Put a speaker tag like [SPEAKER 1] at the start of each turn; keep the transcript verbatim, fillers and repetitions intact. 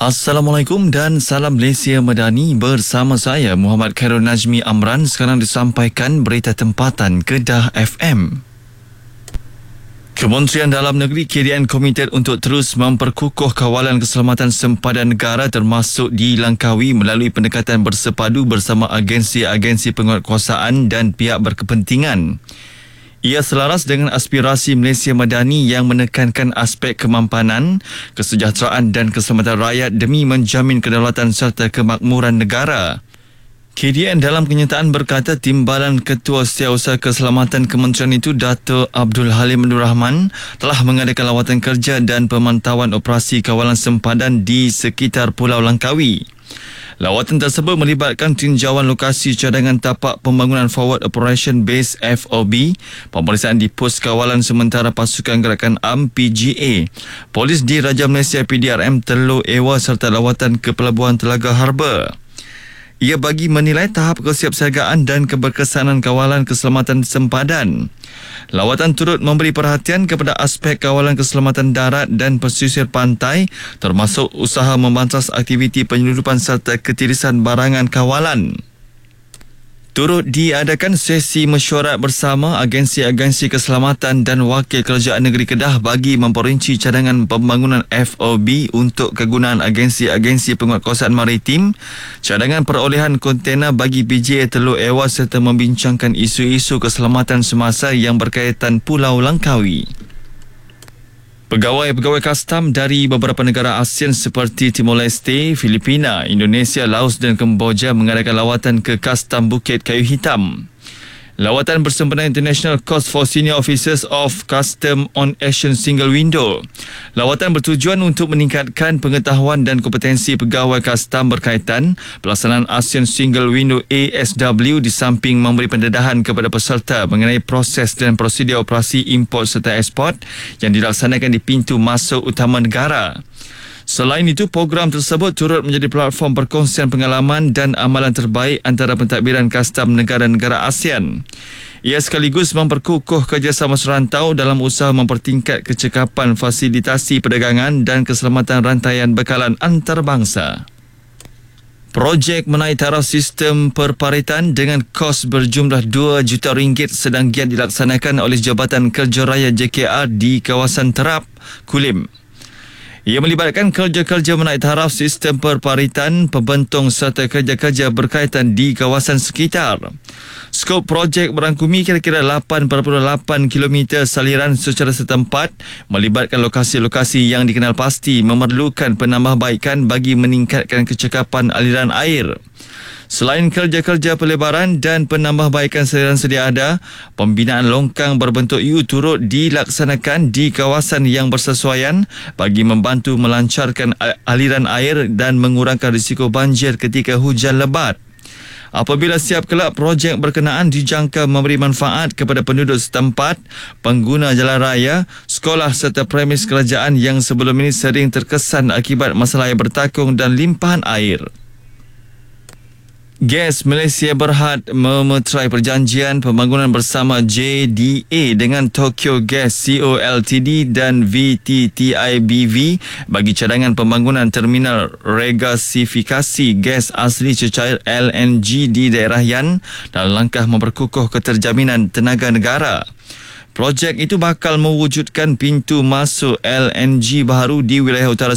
[SPEAKER 1] Assalamualaikum dan salam Malaysia Madani, bersama saya Muhammad Khairul Najmi Amran. Sekarang disampaikan berita tempatan Kedah F M. Kementerian Dalam Negeri K D N komited untuk terus memperkukuh kawalan keselamatan sempadan negara termasuk di Langkawi melalui pendekatan bersepadu bersama agensi-agensi penguatkuasaan dan pihak berkepentingan. Ia selaras dengan aspirasi Malaysia Madani yang menekankan aspek kemampanan, kesejahteraan dan keselamatan rakyat demi menjamin kedaulatan serta kemakmuran negara. K D N dalam kenyataan berkata Timbalan Ketua Setiausaha Keselamatan Kementerian itu, Dato' Abdul Halim Abdul Rahman, telah mengadakan lawatan kerja dan pemantauan operasi kawalan sempadan di sekitar Pulau Langkawi. Lawatan tersebut melibatkan tinjauan lokasi cadangan tapak pembangunan Forward Operation Base F O B, pemeriksaan di pos kawalan sementara pasukan gerakan A M P G A, polis di Raja Malaysia P D R M Teluk Ewa serta lawatan ke Pelabuhan Telaga Harbour. Ia bagi menilai tahap kesiapsiagaan dan keberkesanan kawalan keselamatan sempadan. Lawatan turut memberi perhatian kepada aspek kawalan keselamatan darat dan pesisir pantai, termasuk usaha membantas aktiviti penyeludupan serta ketirisan barangan kawalan. Turut diadakan sesi mesyuarat bersama agensi-agensi keselamatan dan Wakil Kerajaan Negeri Kedah bagi memperinci cadangan pembangunan F O B untuk kegunaan agensi-agensi penguatkuasaan maritim, cadangan perolehan kontena bagi P J A Teluk Ewa serta membincangkan isu-isu keselamatan semasa yang berkaitan Pulau Langkawi. Pegawai-pegawai kastam dari beberapa negara ASEAN seperti Timor Leste, Filipina, Indonesia, Laos dan Kemboja mengadakan lawatan ke Kastam Bukit Kayu Hitam. Lawatan bersempena International Course for Senior Officers of Custom on Asian Single Window. Lawatan bertujuan untuk meningkatkan pengetahuan dan kompetensi pegawai kastam berkaitan pelaksanaan ASEAN Single Window A S W di samping memberi pendedahan kepada peserta mengenai proses dan prosedur operasi import serta ekspor yang dilaksanakan di pintu masuk utama negara. Selain itu, program tersebut turut menjadi platform perkongsian pengalaman dan amalan terbaik antara pentadbiran kastam negara-negara ASEAN. Ia sekaligus memperkukuh kerjasama serantau dalam usaha mempertingkat kecekapan fasilitasi perdagangan dan keselamatan rantaian bekalan antarabangsa. Projek menaik taraf sistem perparitan dengan kos berjumlah dua juta ringgit sedang giat dilaksanakan oleh Jabatan Kerja Raya J K R di kawasan Terap, Kulim. Ia melibatkan kerja-kerja menaik taraf sistem perparitan, pembentong serta kerja-kerja berkaitan di kawasan sekitar. Skop projek merangkumi kira-kira lapan perpuluhan lapan kilometer saliran secara setempat, melibatkan lokasi-lokasi yang dikenal pasti memerlukan penambahbaikan bagi meningkatkan kecekapan aliran air. Selain kerja-kerja pelebaran dan penambahbaikan saliran sedia ada, pembinaan longkang berbentuk U turut dilaksanakan di kawasan yang bersesuaian bagi membantu melancarkan aliran air dan mengurangkan risiko banjir ketika hujan lebat. Apabila siap kelak, projek berkenaan dijangka memberi manfaat kepada penduduk setempat, pengguna jalan raya, sekolah serta premis kerajaan yang sebelum ini sering terkesan akibat masalah air bertakung dan limpahan air. Gas Malaysia Berhad memeterai perjanjian pembangunan bersama J D A dengan Tokyo Gas Co Ltd dan V T T I B V bagi cadangan pembangunan terminal regasifikasi gas asli cecair L N G di daerah Yan dalam langkah memperkukuh keterjaminan tenaga negara. Projek itu bakal mewujudkan pintu masuk L N G baru di wilayah utara